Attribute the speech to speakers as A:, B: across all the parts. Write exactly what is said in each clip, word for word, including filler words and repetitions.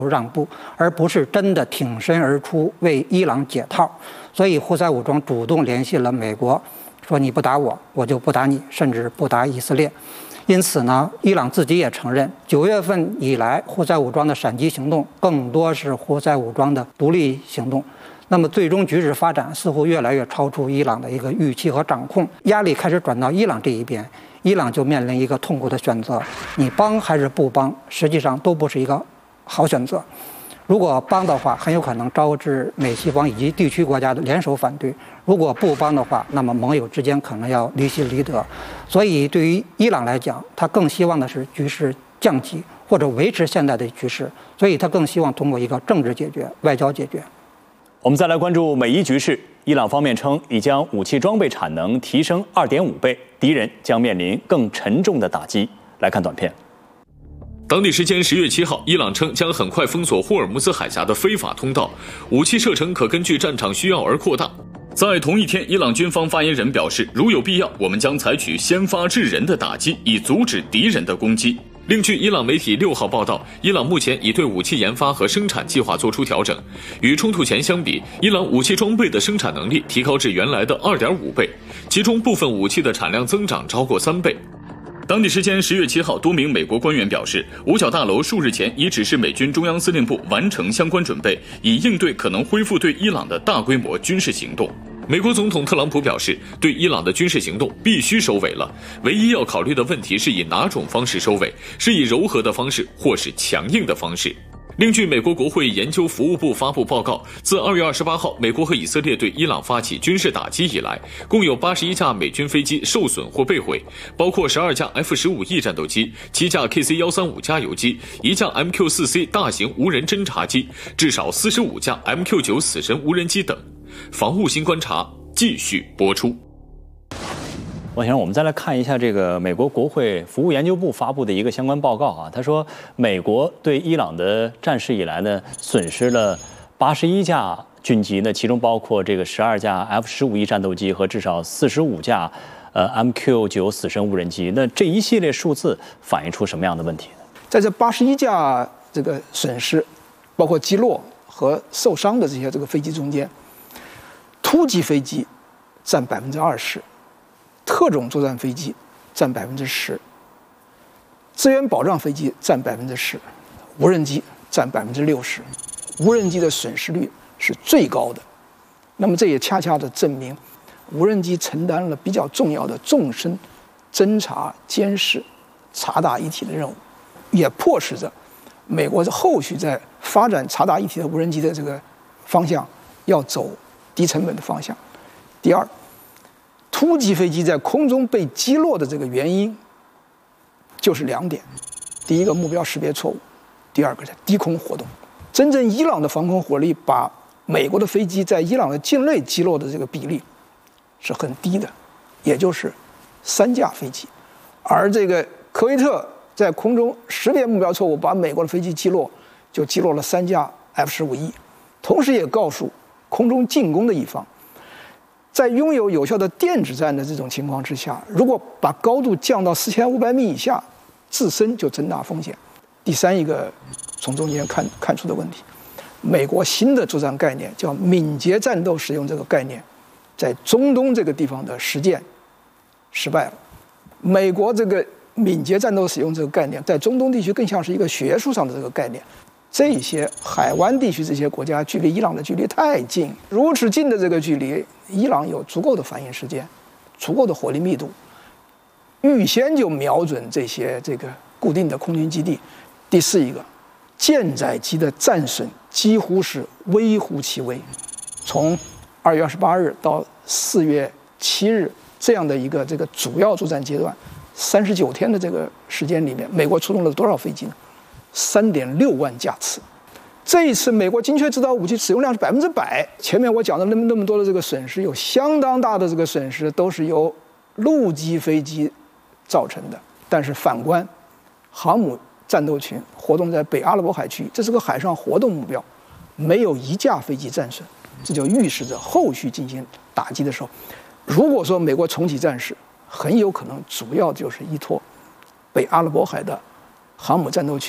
A: 让步，而不是真的挺身而出为伊朗解套。所以胡塞武装主动联系了美国，说你不打我，我就不打你，甚至不打以色列。因此呢，伊朗自己也承认，九月份以来胡塞武装的闪击行动更多是胡塞武装的独立行动。那么最终局势发展似乎越来越超出伊朗的一个预期和掌控，压力开始转到伊朗这一边，伊朗就面临一个痛苦的选择：你帮还是不帮？实际上都不是一个好选择。如果帮的话，很有可能招致美西方以及地区国家的联手反对；如果不帮的话，那么盟友之间可能要离心离德。所以，对于伊朗来讲，他更希望的是局势降级或者维持现在的局势，所以他更希望通过一个政治解决、外交解决。
B: 我们再来关注美伊局势，伊朗方面称已将武器装备产能提升 二点五倍，敌人将面临更沉重的打击。来看短片。
C: 当地时间十月七号，伊朗称将很快封锁霍尔木兹海峡的非法通道，武器射程可根据战场需要而扩大。在同一天，伊朗军方发言人表示，如有必要，我们将采取先发制人的打击，以阻止敌人的攻击。另据伊朗媒体六号报道，伊朗目前已对武器研发和生产计划做出调整，与冲突前相比，伊朗武器装备的生产能力提高至原来的 二点五倍，其中部分武器的产量增长超过三倍。当地时间十月七号，多名美国官员表示，五角大楼数日前已指示美军中央司令部完成相关准备，以应对可能恢复对伊朗的大规模军事行动。美国总统特朗普表示，对伊朗的军事行动必须收尾了，唯一要考虑的问题是以哪种方式收尾，是以柔和的方式或是强硬的方式。另据美国国会研究服务部发布报告，自二月二十八号美国和以色列对伊朗发起军事打击以来，共有八十一架美军飞机受损或被毁，包括十二架 F 十五 E 战斗机、七架 K C 一三五 加油机、一架 M Q 四 C 大型无人侦察机，至少四十五架 M Q 九 死神无人机等。防务新观察继续播出。
B: 我想我们再来看一下这个美国国会服务研究部发布的一个相关报告啊，他说美国对伊朗的战事以来呢，损失了八十一架军机，那其中包括这个十二架 F 十五 E 战斗机和至少四十五架呃 M Q 九 死神无人机。那这一系列数字反映出什么样的问题呢？
D: 在这八十一架这个损失，包括击落和受伤的这些这个飞机中间，突击飞机占百分之二十。特种作战飞机占百分之十，资源保障飞机占百分之十，无人机占百分之六十，无人机的损失率是最高的。那么这也恰恰的证明，无人机承担了比较重要的纵深侦察、监视、察打一体的任务，也迫使着美国后续在发展察打一体的无人机的这个方向要走低成本的方向。第二，突击飞机在空中被击落的这个原因就是两点：第一个，目标识别错误；第二个，是低空活动。真正伊朗的防空火力把美国的飞机在伊朗的境内击落的这个比例是很低的，也就是三架飞机。而这个科威特在空中识别目标错误，把美国的飞机击落，就击落了三架 F 十五 E， 同时也告诉空中进攻的一方，在拥有有效的电子战的这种情况之下，如果把高度降到四千五百米以下，自身就增大风险。第三一个从中间看看出的问题，美国新的作战概念叫敏捷战斗使用这个概念，在中东这个地方的实践失败了。美国这个敏捷战斗使用这个概念，在中东地区更像是一个学术上的这个概念。这些海湾地区这些国家距离伊朗的距离太近，如此近的这个距离，伊朗有足够的反应时间，足够的火力密度，预先就瞄准这些这个固定的空军基地。第四一个，舰载机的战损几乎是微乎其微。从二月二十八日到四月七日这样的一个这个主要作战阶段，三十九天的这个时间里面，美国出动了多少飞机呢？三点六万架次。这一次美国精确制导武器使用量是百分之百。前面我讲的那么那么多的这个损失，有相当大的这个损失都是由陆基飞机造成的。但是反观航母战斗群活动在北阿拉伯海区，这是个海上活动目标，没有一架飞机战损，这就预示着后续进行打击的时候，如果说美国重启战事，很有可能主要就是依托北阿拉伯海的航母战斗群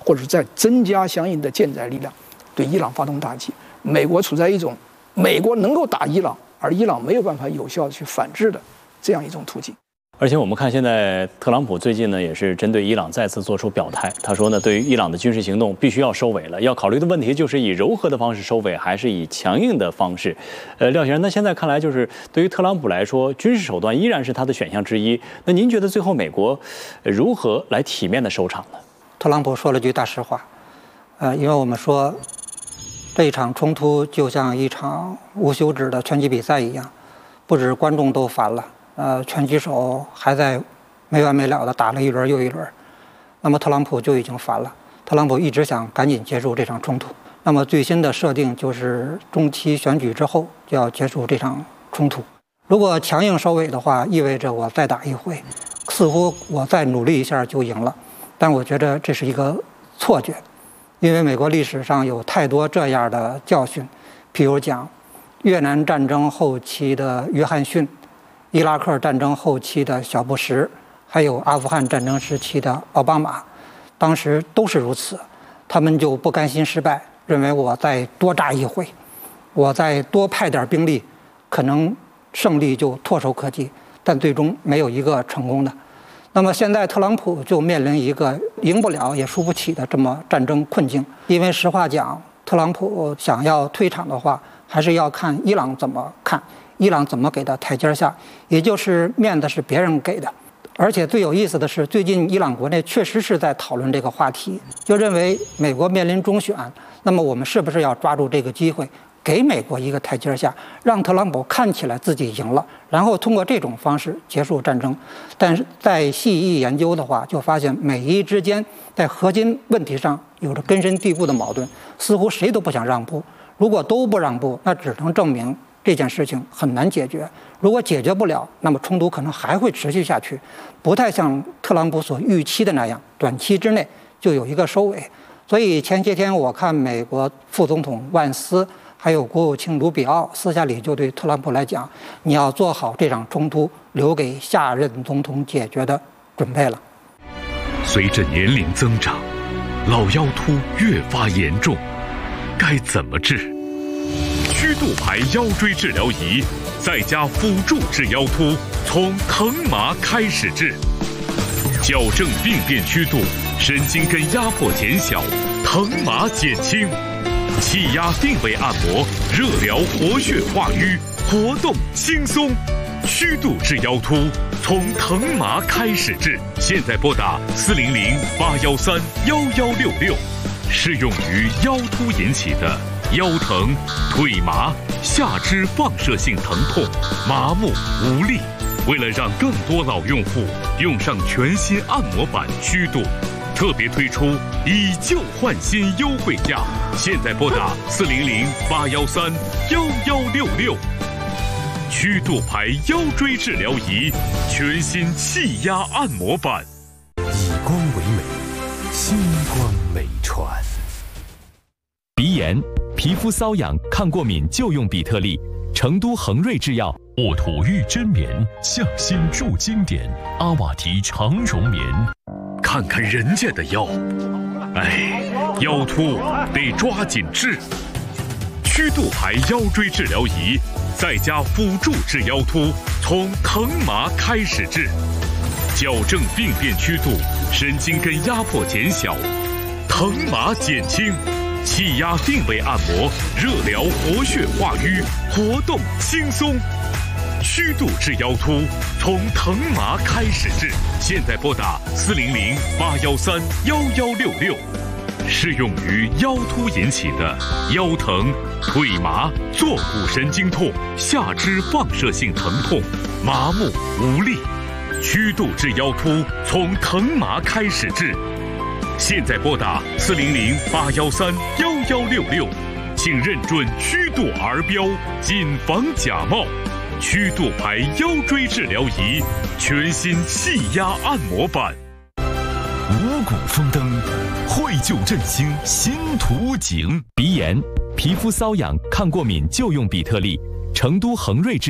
D: 或者再增加相应的舰载力量，对伊朗发动打击。美国处在一种美国能够打伊朗，而伊朗没有办法有效的去反制的这样一种途径。
B: 而且我们看，现在特朗普最近呢，也是针对伊朗再次做出表态。他说呢，对于伊朗的军事行动必须要收尾了，要考虑的问题就是以柔和的方式收尾，还是以强硬的方式。呃，廖先生，那现在看来，就是对于特朗普来说，军事手段依然是他的选项之一。那您觉得最后美国如何来体面的收场呢？
A: 特朗普说了句大实话，呃，因为我们说这一场冲突就像一场无休止的拳击比赛一样，不止观众都烦了。呃，拳击手还在没完没了的打了一轮又一轮，那么特朗普就已经烦了。特朗普一直想赶紧结束这场冲突。那么最新的设定就是中期选举之后就要结束这场冲突。如果强硬收尾的话，意味着我再打一回，似乎我再努力一下就赢了。但我觉得这是一个错觉，因为美国历史上有太多这样的教训，譬如讲越南战争后期的约翰逊，伊拉克战争后期的小布什，还有阿富汗战争时期的奥巴马，当时都是如此。他们就不甘心失败，认为我再多炸一回，我再多派点兵力，可能胜利就唾手可及，但最终没有一个成功的。那么现在特朗普就面临一个赢不了也输不起的这么战争困境。因为实话讲，特朗普想要退场的话，还是要看伊朗怎么看，伊朗怎么给的台阶下，也就是面子是别人给的。而且最有意思的是，最近伊朗国内确实是在讨论这个话题，就认为美国面临中选，那么我们是不是要抓住这个机会，给美国一个台阶下，让特朗普看起来自己赢了，然后通过这种方式结束战争。但是在细意研究的话，就发现美伊之间在核心问题上有着根深蒂固的矛盾，似乎谁都不想让步。如果都不让步，那只能证明这件事情很难解决。如果解决不了，那么冲突可能还会持续下去，不太像特朗普所预期的那样，短期之内就有一个收尾。所以前些天我看美国副总统万斯还有国务卿卢比奥私下里就对特朗普来讲，你要做好这场冲突留给下任总统解决的准备了。
E: 随着年龄增长，老腰突越发严重，该怎么治？曲度牌腰椎治疗仪再加辅助治腰突，从疼麻开始治，矫正病变曲度，神经根压迫减小，疼麻减轻，气压定位按摩，热疗活血化瘀，活动轻松。曲度治腰突，从疼麻开始治。现在拨打四零零八幺三幺幺六六，适用于腰突引起的腰疼、腿麻、下肢放射性疼痛、麻木无力。为了让更多老用户用上全新按摩板曲度，特别推出以旧换新优惠价。现在拨打四零零八幺三幺幺六六。曲度牌腰椎治疗仪，全新气压按摩板。
F: 以光为美，星光美传。鼻炎、皮肤瘙痒、抗过敏就用比特利。成都恒瑞制药沃土玉真棉，匠心铸经典，阿瓦提长绒棉。
E: 看看人家的腰，哎，腰突得抓紧治。曲度牌腰椎治疗仪，再加辅助治腰突，从疼麻开始治，矫正病变曲度，神经根压迫减小，疼麻减轻，气压定位按摩，热疗活血化瘀，活动轻松。曲度治腰突，从疼麻开始治。现在拨打四零零八幺三幺幺六六，适用于腰突引起的腰疼、腿麻、坐骨神经痛、下肢放射性疼痛、麻木无力。曲度治腰突，从疼麻开始治。现在拨打四零零八幺三幺幺六六，请认准曲度 R 标，谨防假冒。曲度牌腰椎治疗仪，全新气压按摩板。
F: 五谷丰登，惠救振兴新图景。鼻炎、皮肤瘙痒、抗过敏就用比特利。成都恒瑞制药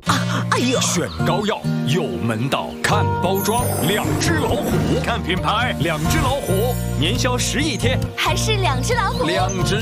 G: 啊！哎呦，
F: 选膏药有门道，看包装，两只老虎；看品牌，两只老虎。年销十亿天，
G: 还是两只老虎。
F: 两只